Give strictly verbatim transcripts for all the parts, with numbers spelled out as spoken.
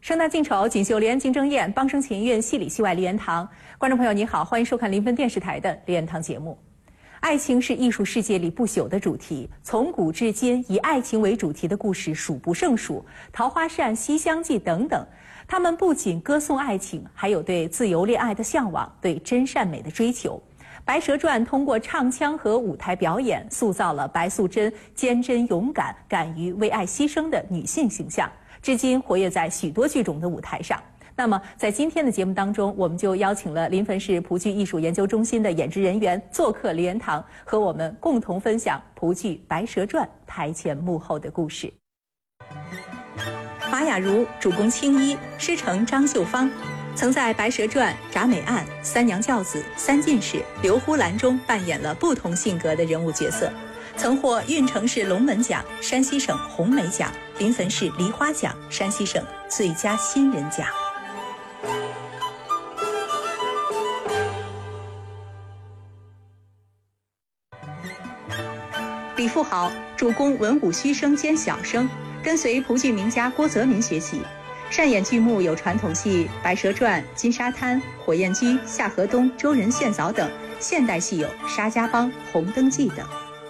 生旦净丑，锦绣莲，金争艳，梆声琴韵，戏里戏外梨园堂。观众朋友你好，欢迎收看临汾电视台的梨园堂节目。爱情是艺术世界里不朽的主题，从古至今，以爱情为主题的故事数不胜数，《桃花扇》《西厢记》等等。他们不仅歌颂爱情，还有对自由恋爱的向往，对真善美的追求。《白蛇传》通过唱腔和舞台表演，塑造了白素贞坚贞勇敢、敢于为爱牺牲的女性形象，至今活跃在许多剧种的舞台上。那么，在今天的节目当中，我们就邀请了临汾市蒲剧艺术研究中心的演职人员做客梨园堂，和我们共同分享蒲剧《白蛇传》台前幕后的故事。马雅茹主攻青衣，师承张秀芳，曾在《白蛇传》《铡美案》《三娘教子》《三进士》《刘呼兰》中扮演了不同性格的人物角色，曾获运城市龙门奖、山西省红梅奖、临汾市梨花奖、山西省最佳新人奖。李富豪主攻文武虚声兼小生，跟随蒲剧名家郭泽民学习，擅演剧目有传统戏《白蛇传》《金沙滩》《火焰居》《夏河东》《周人献枣》等，现代戏有《沙家浜》《红灯记》等。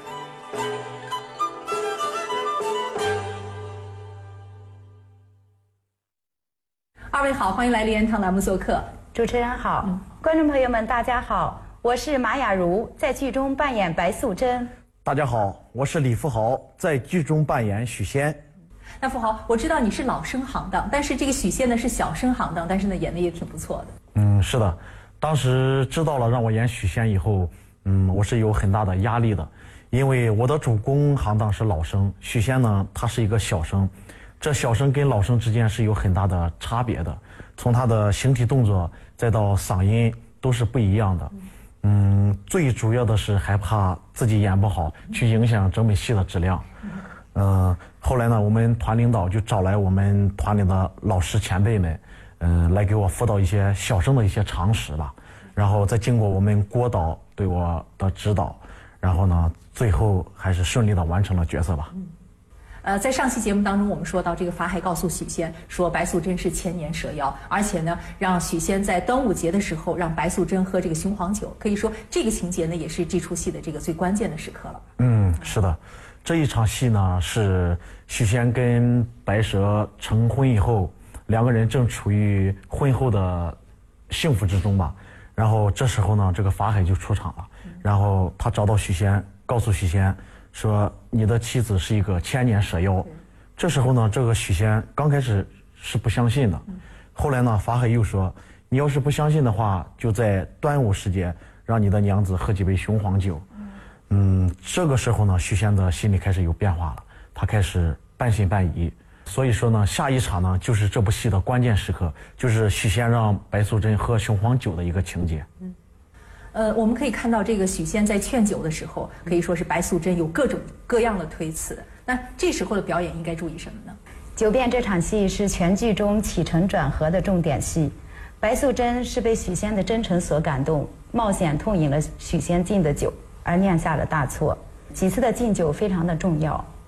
二位好，欢迎来梨园堂栏目做客。 主持人好，嗯、观众朋友们大家好，我是马雅茹，在剧中扮演白素贞。 大家好，我是李富豪，在剧中扮演许仙。 那富豪，我知道你是老生行当，但是这个许仙呢是小生行当，但是呢演的也挺不错的。 嗯，是的，当时知道了让我演许仙以后，嗯，我是有很大的压力的，因为我的主攻行当是老生，许仙呢他是一个小生，这小生跟老生之间是有很大的差别的，从他的形体动作再到嗓音都是不一样的。嗯，最主要的是害怕自己演不好，去影响整本戏的质量。嗯、呃，后来呢，我们团领导就找来我们团里的老师前辈们，嗯、呃，来给我辅导一些小生的一些常识吧。然后再经过我们郭导对我的指导，然后呢，最后还是顺利的完成了角色吧。嗯呃，在上期节目当中，我们说到这个法海告诉许仙说白素贞是千年蛇妖，而且呢，让许仙在端午节的时候让白素贞喝这个雄黄酒，可以说这个情节呢也是这出戏的这个最关键的时刻了。 嗯，是的，这一场戏呢是许仙跟白蛇成婚以后，两个人正处于婚后的幸福之中吧。然后这时候呢，这个法海就出场了，然后他找到许仙，告诉许仙说你的妻子是一个千年蛇妖。这时候呢，这个许仙刚开始是不相信的，后来呢，法海又说你要是不相信的话，就在端午时节让你的娘子喝几杯雄黄酒。嗯，这个时候呢，许仙的心里开始有变化了，他开始半信半疑。所以说呢，下一场呢就是这部戏的关键时刻，就是许仙让白素贞喝雄黄酒的一个情节。嗯呃，我们可以看到这个许仙在劝酒的时候，可以说是白素贞有各种各样的推辞。那这时候的表演应该注意什么呢？ 酒变这场戏是全剧中起承转合的重点戏。白素贞是被许仙的真诚所感动，冒险痛饮了许仙敬的酒，而酿下了大错。几次的敬酒非常的重要，